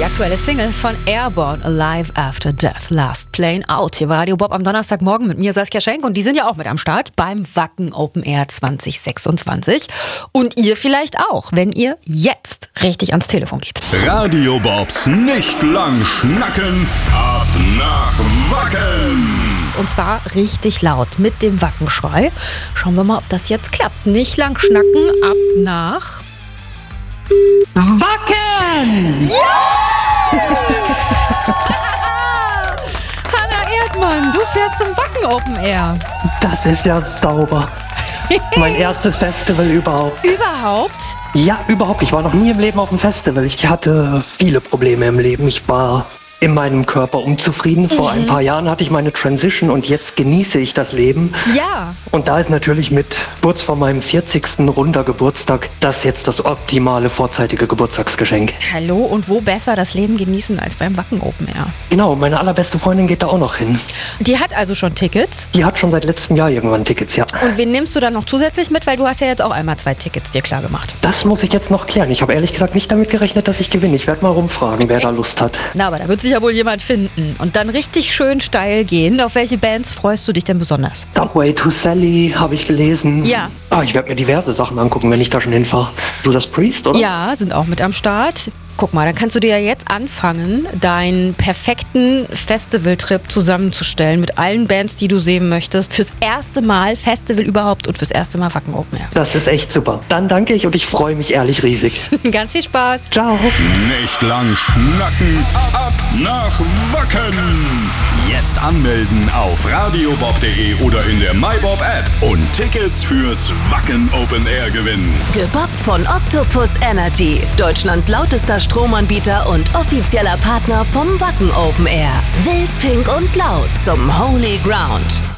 Die aktuelle Single von Airborne, Alive After Death, Last Plane Out. Hier war Radio Bob am Donnerstagmorgen mit mir, Saskia Schenk. Und die sind ja auch mit am Start beim Wacken Open Air 2026. Und ihr vielleicht auch, wenn ihr jetzt richtig ans Telefon geht. Radio Bobs nicht lang schnacken, ab nach Wacken. Und zwar richtig laut mit dem Wackenschrei. Schauen wir mal, ob das jetzt klappt. Nicht lang schnacken, ab nach Wacken! Ja! Hannah Erdmann, du fährst zum Wacken Open Air. Das ist ja sauber. Mein erstes Festival überhaupt. Überhaupt? Ja, überhaupt. Ich war noch nie im Leben auf einem Festival. Ich hatte viele Probleme im Leben. Ich war in meinem Körper unzufrieden. Vor ein paar Jahren hatte ich meine Transition und jetzt genieße ich das Leben. Ja. Und da ist natürlich mit kurz vor meinem 40. runder Geburtstag das jetzt das optimale vorzeitige Geburtstagsgeschenk. Hallo, und wo besser das Leben genießen als beim Wacken Open Air? Genau, meine allerbeste Freundin geht da auch noch hin. Die hat also schon Tickets. Die hat schon seit letztem Jahr irgendwann Tickets, ja. Und wen nimmst du dann noch zusätzlich mit? Weil du hast ja jetzt auch einmal 2 Tickets dir klar gemacht. Das muss ich jetzt noch klären. Ich habe ehrlich gesagt nicht damit gerechnet, dass ich gewinne. Ich werde mal rumfragen, wer da Lust hat. Na, aber da wird sich ja wohl jemand finden. Und dann richtig schön steil gehen. Auf welche Bands freust du dich denn besonders? Subway to Sally habe ich gelesen. Ja. Ich werde mir diverse Sachen angucken, wenn ich da schon hinfahre. Judas Priest, oder? Ja, sind auch mit am Start. Guck mal, dann kannst du dir ja jetzt anfangen, deinen perfekten Festivaltrip zusammenzustellen mit allen Bands, die du sehen möchtest. Fürs erste Mal Festival überhaupt und fürs erste Mal Wacken Open Air. Das ist echt super. Dann danke ich und ich freue mich ehrlich riesig. Ganz viel Spaß. Ciao. Nicht lang schnacken, ab nach Wacken. Jetzt anmelden auf radiobob.de oder in der MyBob App und Tickets fürs Wacken Open Air gewinnen. Gebobbt von Octopus Energy, Deutschlands lautester Stromanbieter und offizieller Partner vom Wacken Open Air. Wild, pink und laut zum Holy Ground.